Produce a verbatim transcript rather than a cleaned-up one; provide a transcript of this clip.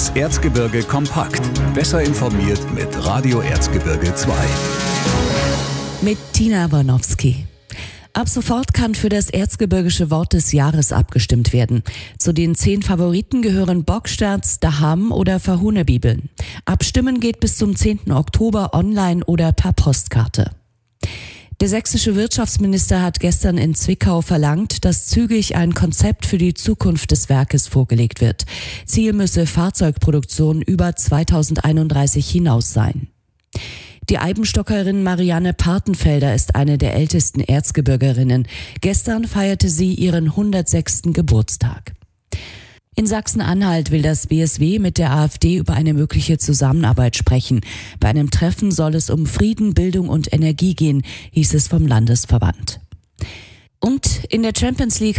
Das Erzgebirge kompakt. Besser informiert mit Radio Erzgebirge zwei. Mit Tina Bornowski. Ab sofort kann für das erzgebirgische Wort des Jahres abgestimmt werden. Zu den zehn Favoriten gehören Bocksterz, Daham oder Verhunebibeln. Abstimmen geht bis zum zehnten Oktober online oder per Postkarte. Der sächsische Wirtschaftsminister hat gestern in Zwickau verlangt, dass zügig ein Konzept für die Zukunft des Werkes vorgelegt wird. Ziel müsse Fahrzeugproduktion über zweitausendeinunddreißig hinaus sein. Die Eibenstockerin Marianne Partenfelder ist eine der ältesten Erzgebirgerinnen. Gestern feierte sie ihren hundertsechsten Geburtstag. In Sachsen-Anhalt will das B S W mit der AfD über eine mögliche Zusammenarbeit sprechen. Bei einem Treffen soll es um Frieden, Bildung und Energie gehen, hieß es vom Landesverband. Und in der Champions League